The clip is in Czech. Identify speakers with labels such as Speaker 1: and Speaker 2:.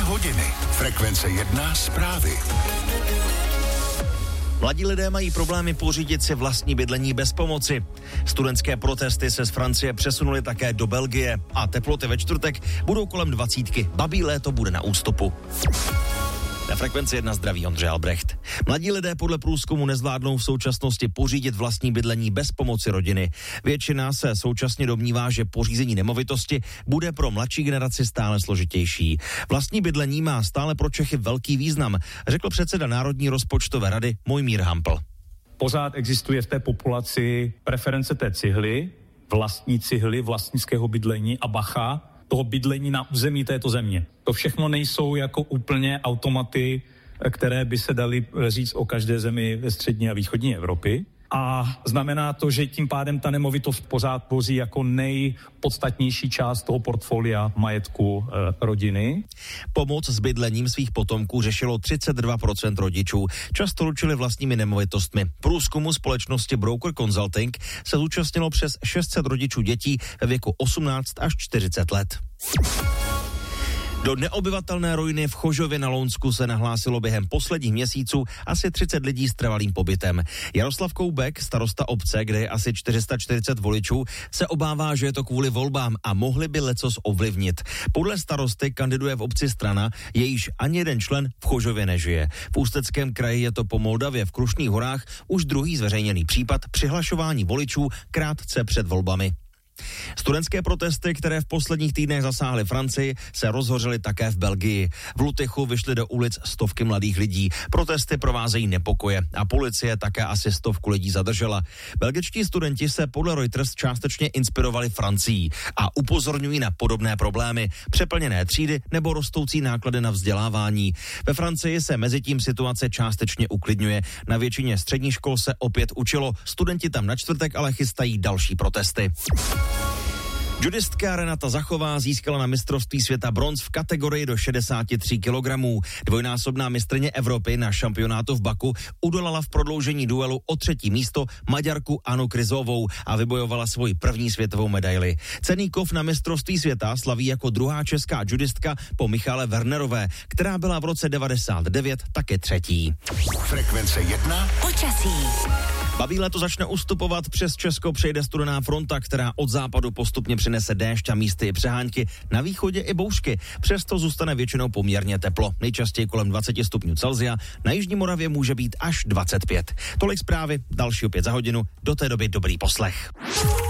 Speaker 1: hodiny. Frekvence 1 zprávy.
Speaker 2: Mladí lidé mají problémy pořídit si vlastní bydlení bez pomoci. Studentské protesty se z Francie přesunuly také do Belgie a teploty ve čtvrtek budou kolem 20. Babí léto bude na ústupu. Na Frekvenci 1 zdraví Ondřej Albrecht. Mladí lidé podle průzkumu nezvládnou v současnosti pořídit vlastní bydlení bez pomoci rodiny. Většina se současně domnívá, že pořízení nemovitosti bude pro mladší generaci stále složitější. Vlastní bydlení má stále pro Čechy velký význam, řekl předseda Národní rozpočtové rady Mojmír Hampl.
Speaker 3: Pořád existuje v té populaci preference té cihly, vlastní cihly, vlastnického bydlení a bacha, toho bydlení na území této země. To všechno nejsou jako úplně automaty, které by se daly říct o každé zemi ve střední a východní Evropy. A znamená to, že tím pádem ta nemovitost pořád tvoří jako nejpodstatnější část toho portfolia majetku rodiny.
Speaker 2: Pomoc s bydlením svých potomků řešilo 32% rodičů. Často ručili vlastními nemovitostmi. Průzkumu společnosti Broker Consulting se zúčastnilo přes 600 rodičů dětí ve věku 18 až 40 let. Do neobyvatelné ruiny v Chožově na Lounsku se nahlásilo během posledních měsíců asi 30 lidí s trvalým pobytem. Jaroslav Koubek, starosta obce, kde je asi 440 voličů, se obává, že je to kvůli volbám a mohli by lecos ovlivnit. Podle starosty kandiduje v obci strana, jejíž ani jeden člen v Chožově nežije. V Ústeckém kraji je to po Moldavě v Krušných horách už druhý zveřejněný případ přihlašování voličů krátce před volbami. Studentské protesty, které v posledních týdnech zasáhly Francii, se rozhořely také v Belgii. V Lutychu vyšly do ulic stovky mladých lidí. Protesty provázejí nepokoje a policie také asi 100 lidí zadržela. Belgičtí studenti se podle Reuters částečně inspirovali Francií a upozorňují na podobné problémy, přeplněné třídy nebo rostoucí náklady na vzdělávání. Ve Francii se mezitím situace částečně uklidňuje. Na většině středních škol se opět učilo. Studenti tam na čtvrtek ale chystají další protesty. Judistka Renata Zachová získala na mistrovství světa bronz v kategorii do 63 kg. Dvojnásobná mistryně Evropy na šampionátu v Baku udolala v prodloužení duelu o 3. místo Maďarku Anu Kryzovou a vybojovala svoji první světovou medaili. Cenný kov na mistrovství světa slaví jako druhá česká judistka po Michale Wernerové, která byla v roce 99 také třetí.
Speaker 1: Frekvence 1
Speaker 4: počasí.
Speaker 2: Babí léto začne ustupovat, přes Česko přejde studená fronta, která od západu postupně přinese déšť a místy i přehánky, na východě i bouřky. Přesto zůstane většinou poměrně teplo, nejčastěji kolem 20 stupňů Celsia, na jižní Moravě může být až 25. Tolik zprávy, další opět za hodinu, do té doby dobrý poslech.